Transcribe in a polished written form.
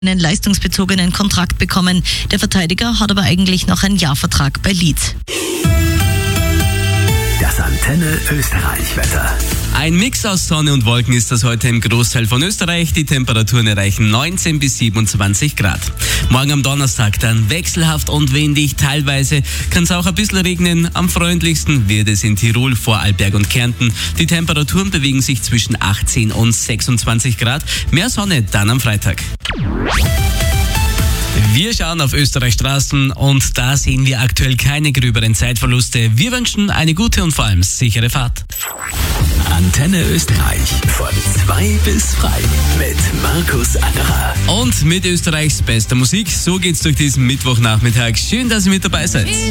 einen leistungsbezogenen Kontrakt bekommen. Der Verteidiger hat aber eigentlich noch einen Jahrvertrag bei Leeds. Das Antenne Österreich-Wetter. Ein Mix aus Sonne und Wolken ist das heute im Großteil von Österreich. Die Temperaturen erreichen 19 bis 27 Grad. Morgen am Donnerstag dann wechselhaft und windig. Teilweise kann es auch ein bisschen regnen. Am freundlichsten wird es in Tirol, Vorarlberg und Kärnten. Die Temperaturen bewegen sich zwischen 18 und 26 Grad. Mehr Sonne dann am Freitag. Wir schauen auf Österreichs Straßen und da sehen wir aktuell keine gröberen Zeitverluste. Wir wünschen eine gute und vor allem sichere Fahrt. Antenne Österreich von 2 bis frei mit Markus Angerer. Und mit Österreichs bester Musik. So geht's durch diesen Mittwochnachmittag. Schön, dass ihr mit dabei seid.